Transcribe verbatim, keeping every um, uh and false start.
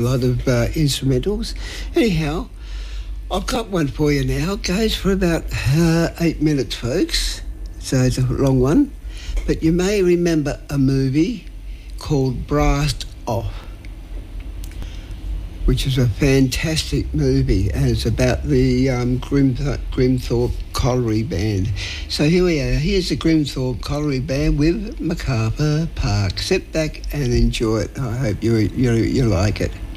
A lot of uh, instrumentals. Anyhow, I've got one for you now. It goes for about uh, eight minutes, folks. So it's a long one. But you may remember a movie called Blast Off, which is a fantastic movie, and it's about the um, Grimth- Grimthorpe Colliery Band. So here we are. Here's the Grimthorpe Colliery Band with MacArthur Park. Sit back and enjoy it. I hope you you, you like it.